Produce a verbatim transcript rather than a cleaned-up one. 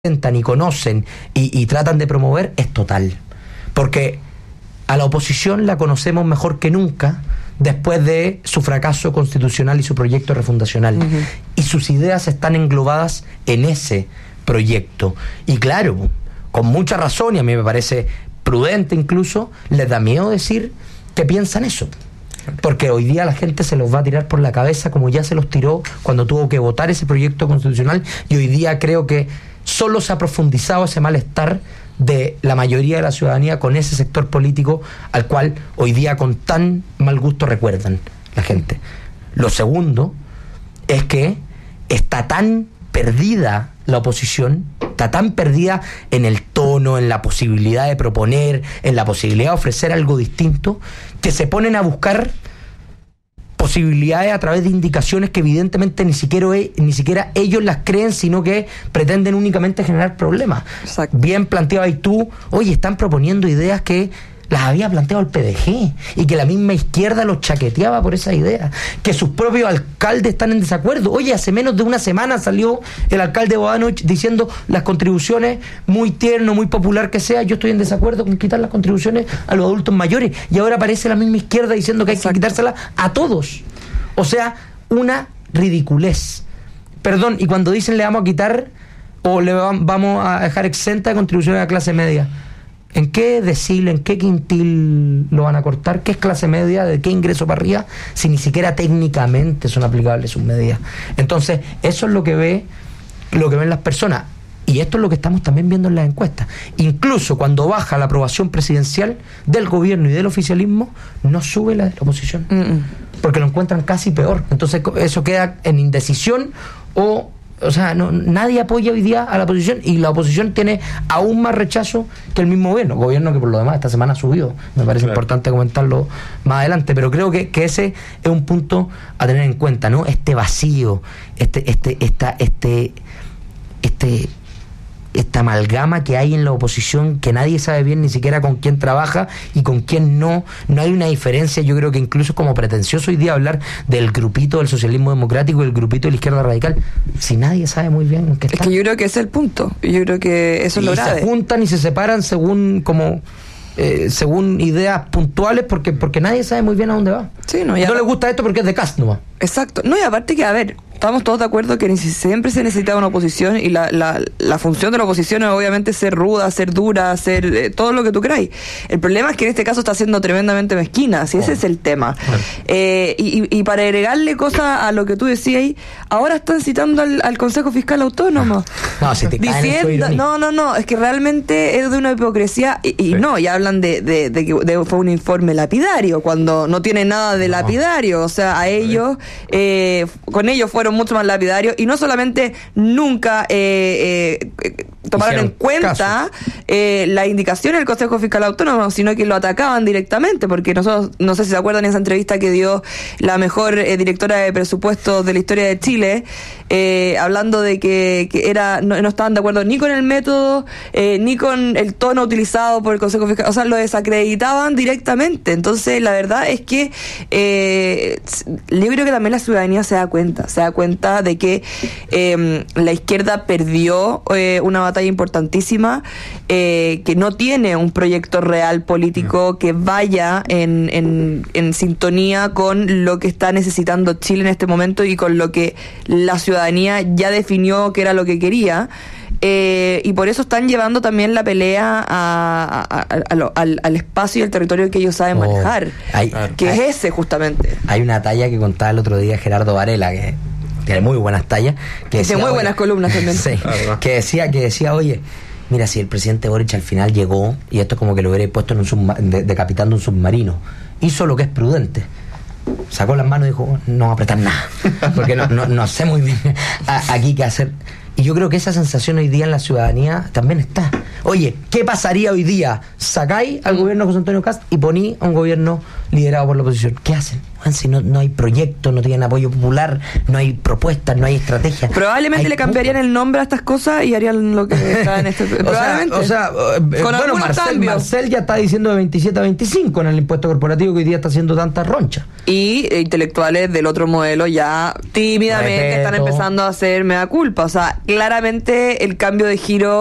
y conocen y, y tratan de promover es total, porque a la oposición la conocemos mejor que nunca después de su fracaso constitucional y su proyecto refundacional, uh-huh. y sus ideas están englobadas en ese proyecto, y claro, con mucha razón, y a mí me parece prudente incluso, les da miedo decir que piensan eso, porque hoy día la gente se los va a tirar por la cabeza como ya se los tiró cuando tuvo que votar ese proyecto constitucional, y hoy día creo que solo se ha profundizado ese malestar de la mayoría de la ciudadanía con ese sector político al cual hoy día con tan mal gusto recuerdan la gente. Lo segundo es que está tan perdida la oposición, está tan perdida en el tono, en la posibilidad de proponer, en la posibilidad de ofrecer algo distinto, que se ponen a buscar posibilidades a través de indicaciones que evidentemente ni siquiera, ni siquiera ellos las creen, sino que pretenden únicamente generar problemas. Exacto. Bien planteado ahí tú, oye, están proponiendo ideas que las había planteado el P D G y que la misma izquierda los chaqueteaba por esas ideas, que sus propios alcaldes están en desacuerdo. Oye, hace menos de una semana salió el alcalde Bodanovich diciendo las contribuciones, muy tierno, muy popular que sea, yo estoy en desacuerdo con quitar las contribuciones a los adultos mayores, y ahora aparece la misma izquierda diciendo que hay Exacto. que quitárselas a todos. O sea, una ridiculez. Perdón, y cuando dicen le vamos a quitar o le vamos a dejar exenta de contribuciones a la clase media, ¿en qué decil, en qué quintil lo van a cortar? ¿Qué es clase media? ¿De qué ingreso para arriba? Si ni siquiera técnicamente son aplicables sus medidas. Entonces, eso es lo que ve, lo que ven las personas. Y esto es lo que estamos también viendo en las encuestas. Incluso cuando baja la aprobación presidencial del gobierno y del oficialismo, no sube la de la oposición. Mm-mm. Porque lo encuentran casi peor. Entonces, eso queda en indecisión o... O sea, no, nadie apoya hoy día a la oposición, y la oposición tiene aún más rechazo que el mismo gobierno. Gobierno que por lo demás esta semana ha subido. Me parece claro. importante comentarlo más adelante, pero creo que, que ese es un punto a tener en cuenta, ¿no? Este vacío, este, este, esta, este, este, esta amalgama que hay en la oposición, que nadie sabe bien ni siquiera con quién trabaja y con quién no. No hay una diferencia. Yo creo que incluso es como pretencioso hoy día hablar del grupito del socialismo democrático y el grupito de la izquierda radical, si nadie sabe muy bien en qué está. Es que yo creo que ese es el punto. Yo creo que eso es lo grave. Y se juntan y se separan según como eh, según ideas puntuales, porque porque nadie sabe muy bien a dónde va. Sí, no, no le gusta esto porque es de Kast nomás. Exacto. No, y aparte que, a ver, estamos todos de acuerdo que siempre se necesita una oposición, y la, la, la función de la oposición es obviamente ser ruda, ser dura, ser eh, todo lo que tú queráis. El problema es que en este caso está siendo tremendamente mezquina, si ese oh. es el tema. Oh. Eh, y, y para agregarle cosas a lo que tú decías, ahora están citando al, al Consejo Fiscal Autónomo. No, si te diciendo, no, no, no, es que realmente es de una hipocresía, y, y sí. no, y hablan de, de, de que de, fue un informe lapidario, cuando no tiene nada de no. lapidario. O sea, a ellos, eh, con ellos fueron mucho más lapidarios, y no solamente nunca eh, eh, tomaron Hicieron en cuenta eh, la indicación del Consejo Fiscal Autónomo, sino que lo atacaban directamente, porque nosotros, no sé si se acuerdan esa entrevista que dio la mejor eh, directora de presupuestos de la historia de Chile, eh, hablando de que, que era no, no estaban de acuerdo ni con el método, eh, ni con el tono utilizado por el Consejo Fiscal, o sea, lo desacreditaban directamente. Entonces, la verdad es que eh, yo creo que también la ciudadanía se da cuenta, se da cuenta de que eh, la izquierda perdió eh, una batalla importantísima, eh, que no tiene un proyecto real político que vaya en, en, en sintonía con lo que está necesitando Chile en este momento y con lo que la ciudadanía ya definió que era lo que quería. Eh, y por eso están llevando también la pelea a, a, a, a lo, al, al espacio y al territorio que ellos saben oh, manejar, hay, que hay, es ese justamente. Hay una talla que contaba el otro día Gerardo Varela, que tiene muy buenas tallas, que decía, muy buenas oye, columnas también. Sí, que decía, que decía, oye, mira, si el presidente Boric al final llegó, y esto es como que lo hubiera puesto en un subma- de, de capitán de un submarino, hizo lo que es prudente, sacó las manos y dijo, no va a apretar nada, porque no, no, no sé muy bien a, aquí qué hacer. Y yo creo que esa sensación hoy día en la ciudadanía también está. Oye, ¿qué pasaría hoy día? Sacáis al gobierno José Antonio Kast y poní a un gobierno liderado por la oposición. ¿Qué hacen? Juan, si no, no hay proyecto, no tienen apoyo popular, no hay propuestas, no hay estrategia. Probablemente hay le cambiarían poco. el nombre a estas cosas y harían lo que está en este... Probablemente. O sea, o sea con bueno, Marcel, Marcel ya está diciendo de veintisiete a veinticinco en el impuesto corporativo que hoy día está haciendo tanta roncha. Y eh, intelectuales del otro modelo ya tímidamente Repeto. están empezando a hacer mea culpa. O sea, claramente el cambio de giro